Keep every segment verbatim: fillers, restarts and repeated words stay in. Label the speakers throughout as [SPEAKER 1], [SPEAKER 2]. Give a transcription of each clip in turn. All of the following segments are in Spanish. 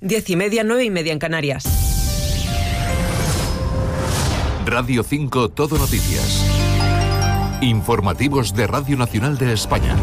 [SPEAKER 1] Diez y media, nueve y media en Canarias.
[SPEAKER 2] Radio cinco Todo Noticias. Informativos de Radio Nacional de España.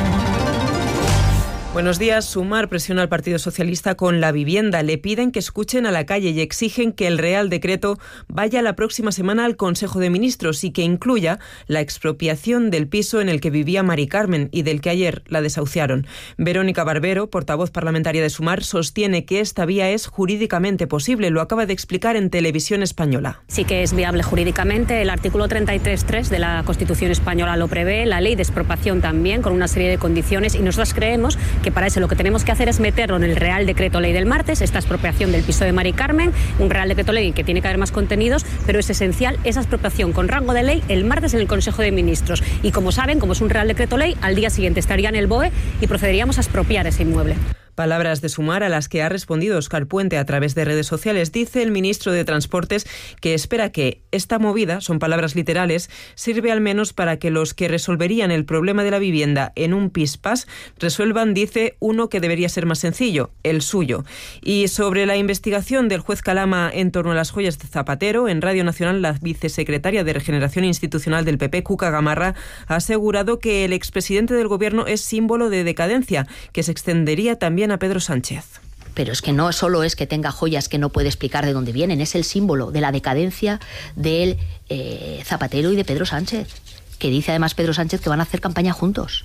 [SPEAKER 1] Buenos días. Sumar presiona al Partido Socialista con la vivienda. Le piden que escuchen a la calle y exigen que el Real Decreto vaya la próxima semana al Consejo de Ministros y que incluya la expropiación del piso en el que vivía Mari Carmen y del que ayer la desahuciaron. Verónica Barbero, portavoz parlamentaria de Sumar, sostiene que esta vía es jurídicamente posible. Lo acaba de explicar en Televisión Española.
[SPEAKER 3] Sí que es viable jurídicamente. El artículo treinta y tres punto tres de la Constitución española lo prevé, la ley de expropiación también, con una serie de condiciones, y nosotros creemos que para eso lo que tenemos que hacer es meterlo en el Real Decreto Ley del martes, esta expropiación del piso de Mari Carmen, un Real Decreto Ley que tiene que haber más contenidos, pero es esencial esa expropiación con rango de ley el martes en el Consejo de Ministros. Y como saben, como es un Real Decreto Ley, al día siguiente estaría en el B O E y procederíamos a expropiar ese inmueble.
[SPEAKER 1] Palabras de Sumar a las que ha respondido Óscar Puente a través de redes sociales. Dice el ministro de Transportes que espera que esta movida, son palabras literales, sirve al menos para que los que resolverían el problema de la vivienda en un pispás resuelvan, dice, uno que debería ser más sencillo, el suyo. Y sobre la investigación del juez Calama en torno a las joyas de Zapatero, en Radio Nacional la vicesecretaria de Regeneración Institucional del P P, Cuca Gamarra, ha asegurado que el expresidente del Gobierno es símbolo de decadencia, que se extendería también a Pedro Sánchez.
[SPEAKER 4] Pero es que no solo es que tenga joyas que no puede explicar de dónde vienen, es el símbolo de la decadencia del eh, Zapatero y de Pedro Sánchez, que dice además Pedro Sánchez que van a hacer campaña juntos.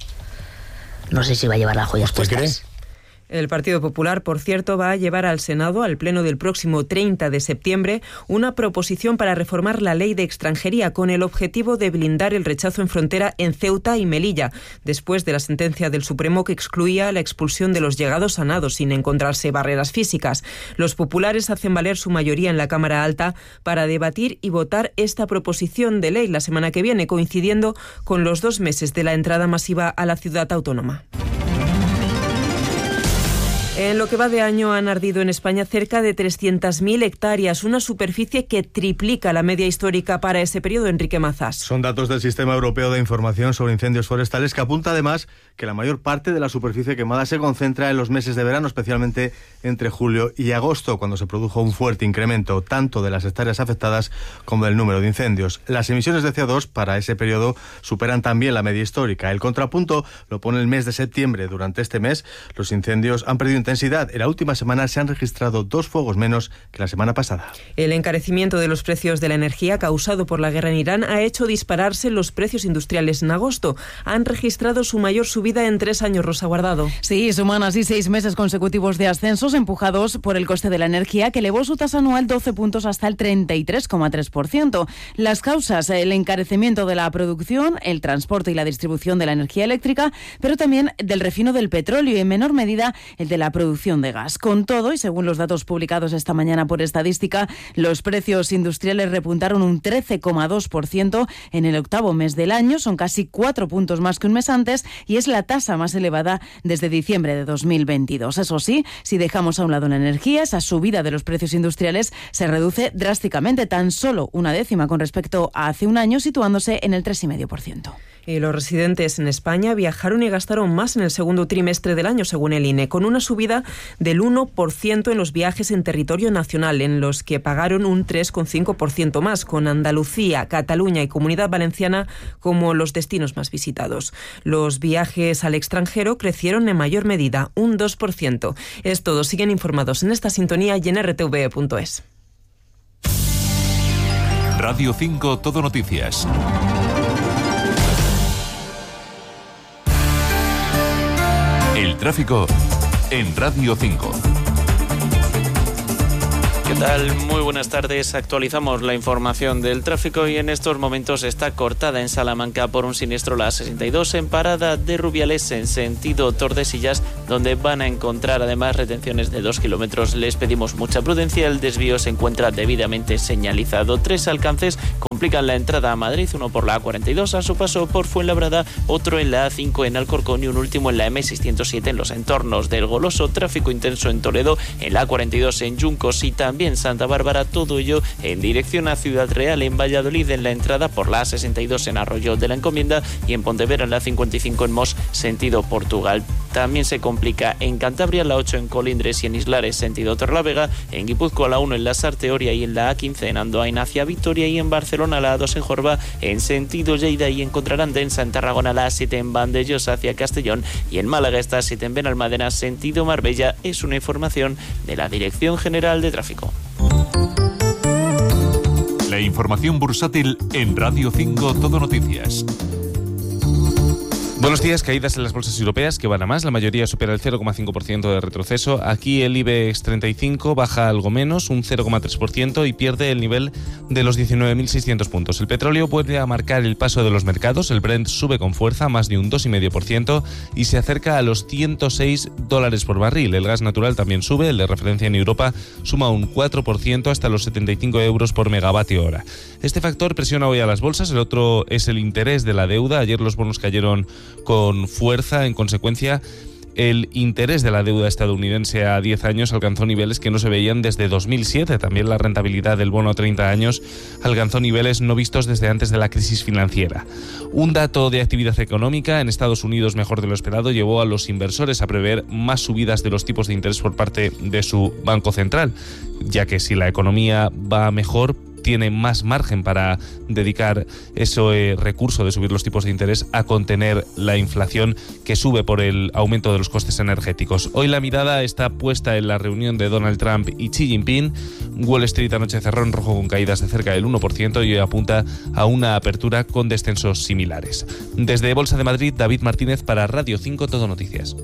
[SPEAKER 4] No sé si va a llevar las joyas puestas. ¿Cree?
[SPEAKER 1] El Partido Popular, por cierto, va a llevar al Senado, al pleno del próximo treinta de septiembre, una proposición para reformar la ley de extranjería con el objetivo de blindar el rechazo en frontera en Ceuta y Melilla, después de la sentencia del Supremo que excluía la expulsión de los llegados sanados sin encontrarse barreras físicas. Los populares hacen valer su mayoría en la Cámara Alta para debatir y votar esta proposición de ley la semana que viene, coincidiendo con los dos meses de la entrada masiva a la ciudad autónoma. En lo que va de año han ardido en España cerca de trescientas mil hectáreas, una superficie que triplica la media histórica para ese periodo. Enrique Mazás.
[SPEAKER 5] Son datos del Sistema Europeo de Información sobre Incendios Forestales, que apunta además que la mayor parte de la superficie quemada se concentra en los meses de verano, especialmente entre julio y agosto, cuando se produjo un fuerte incremento tanto de las hectáreas afectadas como del número de incendios. Las emisiones de C O dos para ese periodo superan también la media histórica. El contrapunto lo pone el mes de septiembre. Durante este mes, los incendios han perdido intensidad. En la última semana se han registrado dos fuegos menos que la semana pasada.
[SPEAKER 1] El encarecimiento de los precios de la energía causado por la guerra en Irán ha hecho dispararse los precios industriales en agosto. Han registrado su mayor subida en tres años. Rosa Guardado.
[SPEAKER 6] Sí, suman así seis meses consecutivos de ascensos empujados por el coste de la energía, que elevó su tasa anual doce puntos hasta el treinta y tres coma tres por ciento. Las causas, el encarecimiento de la producción, el transporte y la distribución de la energía eléctrica, pero también del refino del petróleo y en menor medida el de la producción de gas. Con todo, y según los datos publicados esta mañana por Estadística, los precios industriales repuntaron un trece coma dos por ciento en el octavo mes del año, son casi cuatro puntos más que un mes antes y es la tasa más elevada desde diciembre de dos mil veintidós. Eso sí, si dejamos a un lado la energía, esa subida de los precios industriales se reduce drásticamente, tan solo una décima con respecto a hace un año, situándose en el tres coma cinco por ciento.
[SPEAKER 1] Y los residentes en España viajaron y gastaron más en el segundo trimestre del año, según el I N E, con una subida del uno por ciento en los viajes en territorio nacional, en los que pagaron un tres coma cinco por ciento más, con Andalucía, Cataluña y Comunidad Valenciana como los destinos más visitados. Los viajes al extranjero crecieron en mayor medida, un dos por ciento. Es todo. Siguen informados en esta sintonía y en r t v punto es.
[SPEAKER 2] Radio cinco Todo Noticias. El tráfico en Radio cinco.
[SPEAKER 7] ¿Qué tal? Muy buenas tardes. Actualizamos la información del tráfico y en estos momentos está cortada en Salamanca por un siniestro la A sesenta y dos en parada de Rubiales en sentido Tordesillas, donde van a encontrar además retenciones de dos kilómetros. Les pedimos mucha prudencia. El desvío se encuentra debidamente señalizado. Tres alcances complican la entrada a Madrid, uno por la A cuarenta y dos a su paso por Fuenlabrada, otro en la A cinco en Alcorcón y un último en la M seiscientos siete en los entornos del Goloso. Tráfico intenso en Toledo, en la A cuarenta y dos en Yuncos y también Santa Bárbara, todo ello en dirección a Ciudad Real. En Valladolid, en la entrada por la A sesenta y dos en Arroyo de la Encomienda y en Pontevedra en la cincuenta y cinco en Mos, sentido Portugal. También se complica en Cantabria la ocho en Colindres y en Islares sentido Torlavega, en Guipúzcoa la uno en la Sarteoria y en la A quince en Andoain hacia Vitoria, y en Barcelona la A dos en Jorba en sentido Lleida, y encontrarán densa en Tarragona la A siete en Vandellós hacia Castellón, y en Málaga está A siete en Benalmádena sentido Marbella. Es una información de la Dirección General de Tráfico.
[SPEAKER 2] La información bursátil en Radio cinco Todo Noticias.
[SPEAKER 8] Buenos días. Caídas en las bolsas europeas que van a más. La mayoría supera el cero coma cinco por ciento de retroceso. Aquí el IBEX treinta y cinco baja algo menos, un cero coma tres por ciento, y pierde el nivel de los diecinueve mil seiscientos puntos. El petróleo vuelve a marcar el paso de los mercados. El Brent sube con fuerza, más de un dos coma cinco por ciento, y se acerca a los ciento seis dólares por barril. El gas natural también sube. El de referencia en Europa suma un cuatro por ciento hasta los setenta y cinco euros por megavatio hora. Este factor presiona hoy a las bolsas. El otro es el interés de la deuda. Ayer los bonos cayeron con fuerza. En consecuencia, el interés de la deuda estadounidense a diez años alcanzó niveles que no se veían desde dos mil siete. También la rentabilidad del bono a treinta años alcanzó niveles no vistos desde antes de la crisis financiera. Un dato de actividad económica en Estados Unidos mejor de lo esperado llevó a los inversores a prever más subidas de los tipos de interés por parte de su Banco Central, ya que si la economía va mejor, tiene más margen para dedicar ese recurso de subir los tipos de interés a contener la inflación que sube por el aumento de los costes energéticos. Hoy la mirada está puesta en la reunión de Donald Trump y Xi Jinping. Wall Street anoche cerró en rojo con caídas de cerca del uno por ciento y hoy apunta a una apertura con descensos similares. Desde Bolsa de Madrid, David Martínez para Radio cinco Todo Noticias.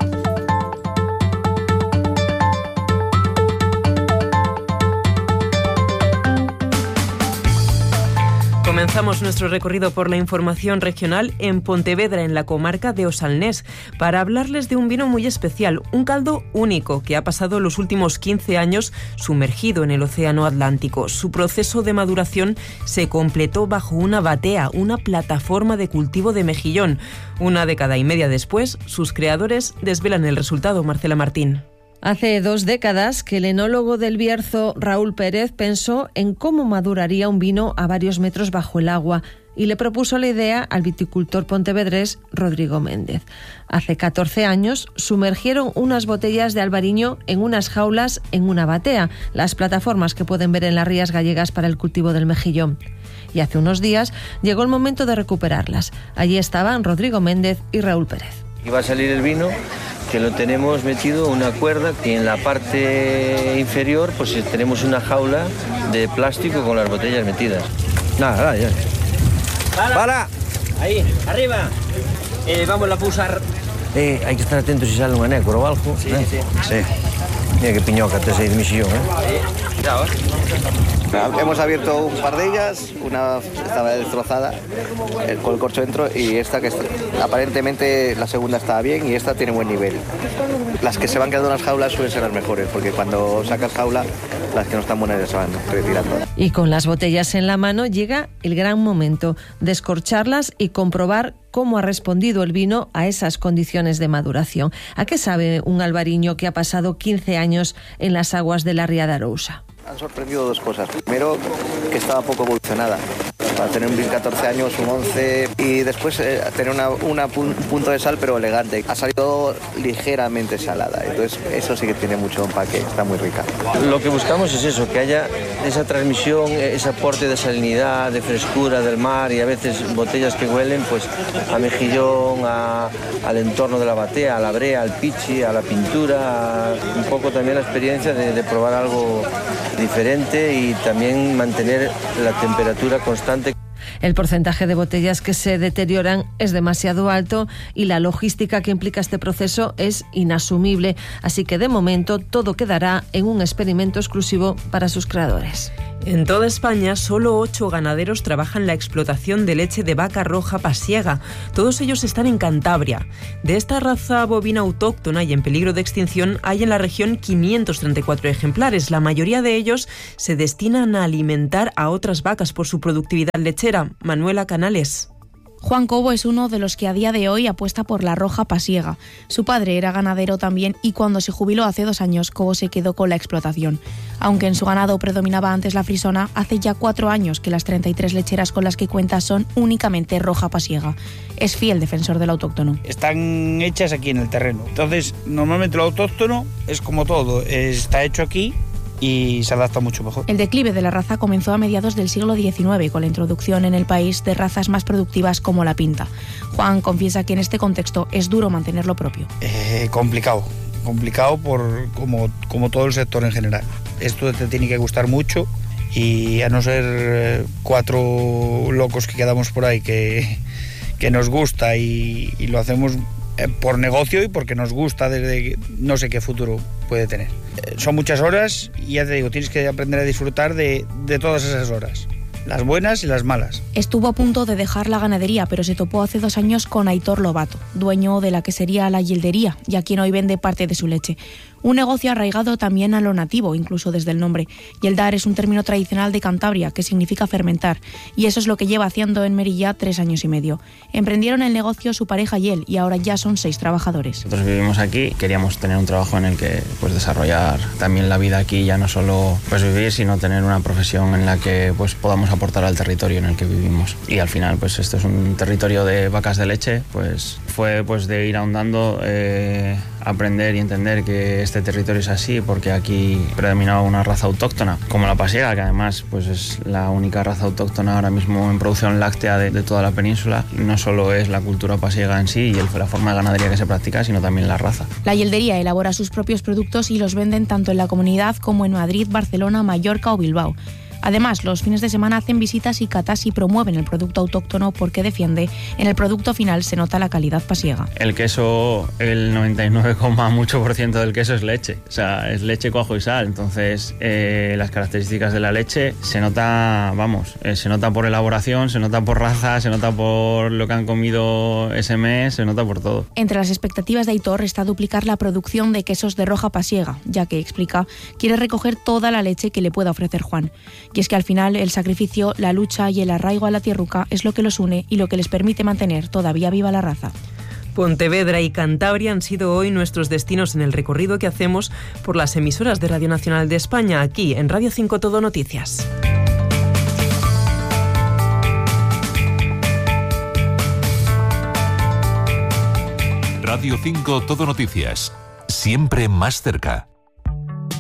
[SPEAKER 1] Comenzamos nuestro recorrido por la información regional en Pontevedra, en la comarca de Osalnés, para hablarles de un vino muy especial, un caldo único que ha pasado los últimos quince años sumergido en el Océano Atlántico. Su proceso de maduración se completó bajo una batea, una plataforma de cultivo de mejillón. Una década y media después, sus creadores desvelan el resultado. Marcela Martín.
[SPEAKER 9] Hace dos décadas que el enólogo del Bierzo, Raúl Pérez, pensó en cómo maduraría un vino a varios metros bajo el agua y le propuso la idea al viticultor pontevedrés Rodrigo Méndez. Hace catorce años sumergieron unas botellas de albariño en unas jaulas en una batea, las plataformas que pueden ver en las rías gallegas para el cultivo del mejillón. Y hace unos días llegó el momento de recuperarlas. Allí estaban Rodrigo Méndez y Raúl Pérez.
[SPEAKER 10] Y va a salir el vino, que lo tenemos metido una cuerda, y en la parte inferior pues tenemos una jaula de plástico con las botellas metidas. Nada, nada, ya.
[SPEAKER 11] ¡Para! ¡Para! Ahí, arriba. Eh, vamos a pulsar.
[SPEAKER 10] Eh, hay que estar atentos si sale un anécoro o algo.
[SPEAKER 11] Sí,
[SPEAKER 10] ¿eh?
[SPEAKER 11] sí, sí.
[SPEAKER 10] Sí. Mira qué piñoca te seis misión, ¿eh?
[SPEAKER 11] Sí, cuidado, ¿eh?
[SPEAKER 12] Hemos abierto un par de ellas, una estaba destrozada con el corcho dentro y esta que está, aparentemente la segunda estaba bien y esta tiene buen nivel. Las que se van quedando en las jaulas suelen ser las mejores porque cuando sacas jaula las que no están buenas ya se van retirando.
[SPEAKER 9] Y con las botellas en la mano llega el gran momento, descorcharlas y comprobar cómo ha respondido el vino a esas condiciones de maduración. ¿A qué sabe un albariño que ha pasado quince años en las aguas de la ría de Arousa?
[SPEAKER 12] Han sorprendido dos cosas. Primero, que estaba poco evolucionada. Para tener un catorce años, un once, y después eh, tener una, una, un punto de sal, pero elegante. Ha salido ligeramente salada, entonces eso sí que tiene mucho empaque, está muy rica.
[SPEAKER 10] Lo que buscamos es eso, que haya esa transmisión, ese aporte de salinidad, de frescura del mar, y a veces botellas que huelen pues a mejillón, a, al entorno de la batea, a la brea, al pichi, a la pintura, a un poco también la experiencia de, de probar algo diferente y también mantener la temperatura constante.
[SPEAKER 9] El porcentaje de botellas que se deterioran es demasiado alto y la logística que implica este proceso es inasumible, así que de momento todo quedará en un experimento exclusivo para sus creadores.
[SPEAKER 1] En toda España, solo ocho ganaderos trabajan la explotación de leche de vaca roja pasiega. Todos ellos están en Cantabria. De esta raza bovina autóctona y en peligro de extinción, hay en la región quinientos treinta y cuatro ejemplares. La mayoría de ellos se destinan a alimentar a otras vacas por su productividad lechera. Manuela Canales.
[SPEAKER 13] Juan Cobo es uno de los que a día de hoy apuesta por la roja pasiega. Su padre era ganadero también y cuando se jubiló hace dos años, Cobo se quedó con la explotación. Aunque en su ganado predominaba antes la frisona, hace ya cuatro años que las treinta y tres lecheras con las que cuenta son únicamente roja pasiega. Es fiel defensor del autóctono.
[SPEAKER 14] Están hechas aquí en el terreno. Entonces, normalmente lo autóctono es como todo, está hecho aquí y se adapta mucho mejor.
[SPEAKER 13] El declive de la raza comenzó a mediados del siglo diecinueve con la introducción en el país de razas más productivas como la pinta. Juan confiesa que en este contexto es duro mantener lo propio.
[SPEAKER 14] Eh, complicado, complicado por como, como todo el sector en general. Esto te tiene que gustar mucho y a no ser cuatro locos que quedamos por ahí que, que nos gusta y, y lo hacemos por negocio y porque nos gusta, desde no sé qué futuro puede tener. Son muchas horas y ya te digo, tienes que aprender a disfrutar de, de todas esas horas, las buenas y las malas.
[SPEAKER 13] Estuvo a punto de dejar la ganadería, pero se topó hace dos años con Aitor Lobato, dueño de la que sería la Yeldería, y a quien hoy vende parte de su leche. Un negocio arraigado también a lo nativo, incluso desde el nombre. Yeldar es un término tradicional de Cantabria que significa fermentar, y eso es lo que lleva haciendo en Merilla tres años y medio. Emprendieron el negocio su pareja y él, y ahora ya son seis trabajadores.
[SPEAKER 15] Nosotros vivimos aquí, queríamos tener un trabajo en el que pues, desarrollar también la vida aquí, ya no solo pues, vivir, sino tener una profesión en la que pues, podamos aportar al territorio en el que vivimos. Y al final, pues esto es un territorio de vacas de leche, pues fue pues, de ir ahondando, eh, aprender y entender que este territorio es así porque aquí predominaba una raza autóctona como la pasiega, que además pues es la única raza autóctona ahora mismo en producción láctea de, de toda la península. No solo es la cultura pasiega en sí y el, la forma de ganadería que se practica, sino también la raza.
[SPEAKER 13] La Yeldería elabora sus propios productos y los venden tanto en la comunidad como en Madrid, Barcelona, Mallorca o Bilbao. Además, los fines de semana hacen visitas y catas y promueven el producto autóctono porque defiende, en el producto final se nota la calidad pasiega.
[SPEAKER 15] El queso, el noventa y nueve coma ocho por ciento del queso es leche, o sea, es leche, cuajo y sal. Entonces, eh, las características de la leche se nota, vamos, eh, se nota por elaboración, se nota por raza, se nota por lo que han comido ese mes, se nota por todo.
[SPEAKER 13] Entre las expectativas de Aitor está duplicar la producción de quesos de roja pasiega, ya que, explica, quiere recoger toda la leche que le pueda ofrecer Juan. Y es que al final el sacrificio, la lucha y el arraigo a la tierruca es lo que los une y lo que les permite mantener todavía viva la raza.
[SPEAKER 1] Pontevedra y Cantabria han sido hoy nuestros destinos en el recorrido que hacemos por las emisoras de Radio Nacional de España, aquí en Radio cinco Todo Noticias.
[SPEAKER 2] Radio cinco Todo Noticias, siempre más cerca.